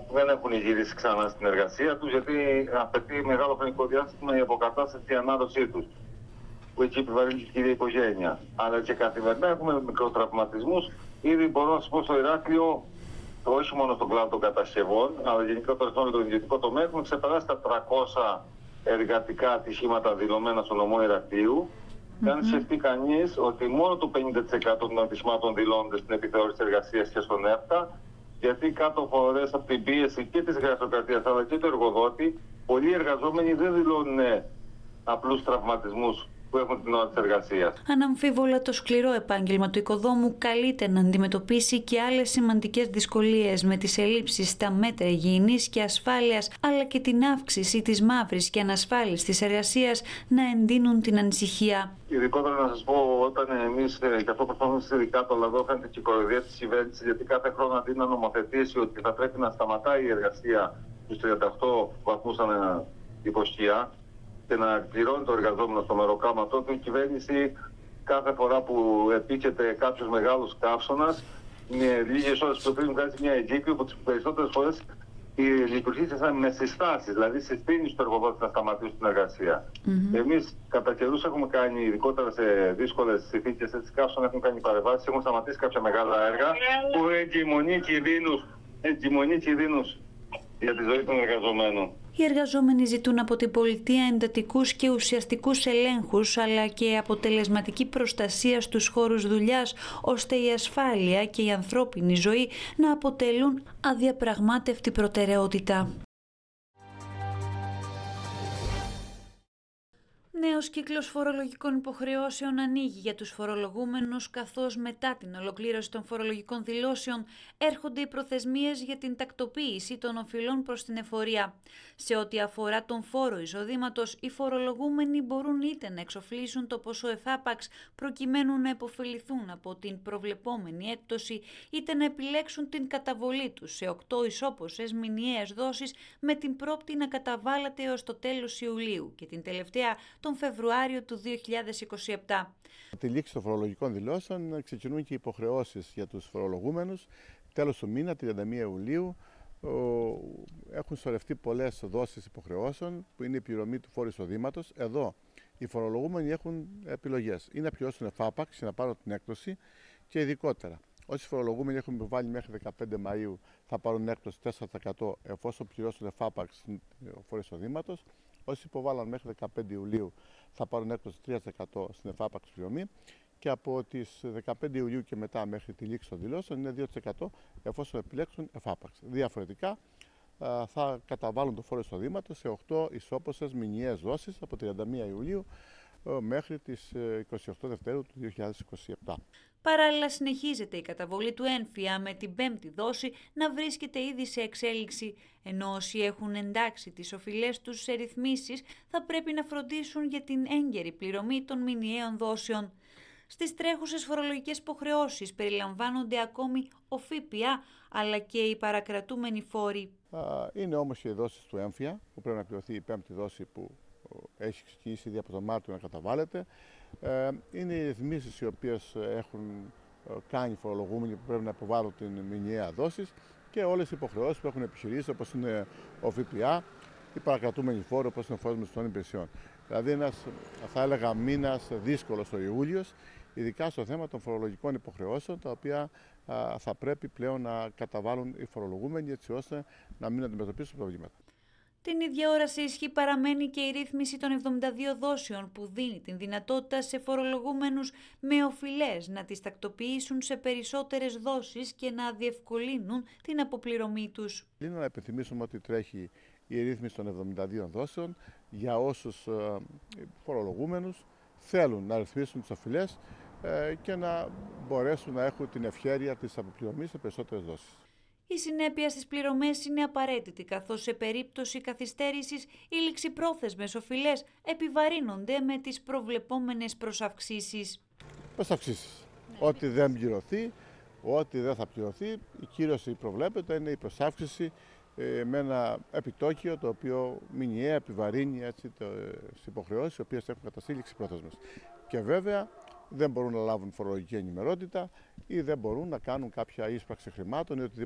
δεν έχουν γυρίσει ξανά στην εργασία τους, γιατί απαιτεί μεγάλο χρονικό διάστημα η αποκατάσταση και η ανάδοσή τους, που εκεί επιβαρύνει και η ίδια οικογένεια. Αλλά και καθημερινά έχουμε μικροτραυματισμούς. Ήδη μπορώ να σας πω στο Ηράκλειο, όχι μόνο στον κλάδο των κατασκευών, αλλά γενικότερα στον ιδιωτικό τομέα, έχουμε ξεπεράσει τα 300 εργατικά ατυχήματα δηλωμένα στο νομό Ηρακλείου. Και αν σκεφτεί κανείς ότι μόνο το 50% των ατυχημάτων δηλώνονται στην επιθεώρηση εργασίας και στον ΕΦΤΑ, γιατί κάτω φορές από την πίεση και της γραφειοκρατίας αλλά και του εργοδότη, πολλοί εργαζόμενοι δεν δηλώνουν απλούς τραυματισμούς που έχουν την ώρα της εργασίας. Αναμφίβολα το σκληρό επάγγελμα του οικοδόμου καλείται να αντιμετωπίσει και άλλες σημαντικές δυσκολίες με τις ελλείψεις στα μέτρα υγιεινής και ασφάλειας, αλλά και την αύξηση της μαύρης και ανασφάλιστης εργασίας να εντείνουν την ανησυχία. Ειδικότερα να σας πω, όταν εμείς, και αυτό προσπαθούμε ειδικά το λαδό, φαίνεται και η κοροϊδία της κυβέρνησης, γιατί κάθε χρόνο αντί να νομοθετήσει ότι θα πρέπει να σταματάει η εργασία στους 38 βαθμούς ανά υποσκιά και να πληρώνει το εργαζόμενο στο μεροκάματο του, η κυβέρνηση κάθε φορά που επίκειται κάποιος μεγάλος καύσωνας, με λίγες ώρες που πριν βγάζει μια εγκύκλιο που τις περισσότερες φορές λειτουργεί με συστάσεις, δηλαδή συστήνει στο εργοδότη να σταματήσει την εργασία. Εμείς κατά καιρούς έχουμε κάνει, ειδικότερα σε δύσκολες συνθήκες, έτσι καύσωνα έχουν κάνει παρεμβάσεις, έχουν σταματήσει κάποια μεγάλα έργα που εγκυμονεί κινδύνους για τη ζωή των εργαζομένων. Οι εργαζόμενοι ζητούν από την πολιτεία εντατικούς και ουσιαστικούς ελέγχους, αλλά και αποτελεσματική προστασία στους χώρους δουλειάς, ώστε η ασφάλεια και η ανθρώπινη ζωή να αποτελούν αδιαπραγμάτευτη προτεραιότητα. Νέος κύκλος φορολογικών υποχρεώσεων ανοίγει για τους φορολογούμενους, καθώς μετά την ολοκλήρωση των φορολογικών δηλώσεων έρχονται οι προθεσμίες για την τακτοποίηση των οφειλών προς την εφορία. Σε ό,τι αφορά τον φόρο εισοδήματος, οι φορολογούμενοι μπορούν είτε να εξοφλήσουν το ποσό εφάπαξ προκειμένου να επωφεληθούν από την προβλεπόμενη έκπτωση, είτε να επιλέξουν την καταβολή τους σε 8 ισόποσες μηνιαίες δόσεις με την πρόπτη να καταβάλλεται έως το τέλος Ιουλίου και την τελευταία τον Φεβρουάριο του 2027. Με τη λήξη των φορολογικών δηλώσεων ξεκινούν και οι υποχρεώσεις για τους φορολογούμενους. Τέλος του μήνα, 31 Ιουλίου, έχουν σωρευτεί πολλές δόσεις υποχρεώσεων που είναι η πληρωμή του φόρου εισοδήματος. Εδώ οι φορολογούμενοι έχουν επιλογές. Ή να πληρώσουν εφάπαξ, να πάρουν την έκπτωση και ειδικότερα. Όσοι φορολογούμενοι έχουν επιβάλει μέχρι 15 Μαΐου θα πάρουν έκπτωση 4% εφόσον πληρώσουν εφάπαξ φόρου εισοδήματος. Όσοι υποβάλλαν μέχρι 15 Ιουλίου θα πάρουν έκπτωση 3% στην εφάπαξ πληρωμή και από τις 15 Ιουλίου και μετά μέχρι τη λήξη των δηλώσεων είναι 2% εφόσον επιλέξουν εφάπαξ. Διαφορετικά θα καταβάλουν το φόρο εισοδήματος σε 8 ισόποσες μηνιαίες δόσεις από 31 Ιουλίου μέχρι τις 28 Δευτέρου του 2027. Παράλληλα συνεχίζεται η καταβολή του έμφυα με την 5η δόση να βρίσκεται ήδη σε εξέλιξη, ενώ όσοι έχουν εντάξει τις οφειλές τους σε ρυθμίσεις θα πρέπει να φροντίσουν για την έγκαιρη πληρωμή των μηνιαίων δόσεων. Στις τρέχουσες φορολογικές υποχρεώσεις περιλαμβάνονται ακόμη ο ΦΠΑ αλλά και οι παρακρατούμενοι φόροι. Είναι όμως και οι δόσεις του έμφυα που πρέπει να πληρωθεί η 5η δόση που έχει ξεκινήσει ήδη από το Μάρτιο να καταβάλλεται. Είναι οι ρυθμίσεις οι οποίες έχουν κάνει οι φορολογούμενοι που πρέπει να υποβάλουν την μηνιαία δόση και όλες οι υποχρεώσεις που έχουν επιχειρήσει όπως είναι ο ΦΠΑ, οι παρακρατούμενοι φόροι όπως είναι ο φόρος μισθών υπηρεσιών. Δηλαδή ένας, θα έλεγα, μήνας δύσκολος ο Ιούλιος, ειδικά στο θέμα των φορολογικών υποχρεώσεων, τα οποία θα πρέπει πλέον να καταβάλουν οι φορολογούμενοι έτσι ώστε να μην αντιμετωπίσουν προβλήματα. Την ίδια ώρα σε ισχύ παραμένει και η ρύθμιση των 72 δόσεων που δίνει την δυνατότητα σε φορολογούμενους με οφειλές να τις τακτοποιήσουν σε περισσότερες δόσεις και να διευκολύνουν την αποπληρωμή τους. Είναι να επιθυμίσουμε ότι τρέχει η ρύθμιση των 72 δόσεων για όσους φορολογούμενους θέλουν να ρυθμίσουν τις οφειλές και να μπορέσουν να έχουν την ευχέρεια της αποπληρωμής σε περισσότερες δόσεις. Η συνέπεια στις πληρωμές είναι απαραίτητη, καθώς σε περίπτωση καθυστέρησης οι ληξιπρόθεσμες οφειλές επιβαρύνονται με τις προβλεπόμενες προσαυξήσεις. Προσαυξήσεις. Ό,τι δεν πληρωθεί, ό,τι δεν θα πληρωθεί, η κύρωση προβλέπεται είναι η προσάυξηση με ένα επιτόκιο το οποίο μηνιαία επιβαρύνει τις υποχρεώσεις οι οποίες έχουν καταστεί ληξιπρόθεσμες. Και βέβαια δεν μπορούν να λάβουν φορολογική ενημερότητα ή δεν μπορούν να κάνουν κάποια ίσπραξη χρημάτων ή οτιδήποτε.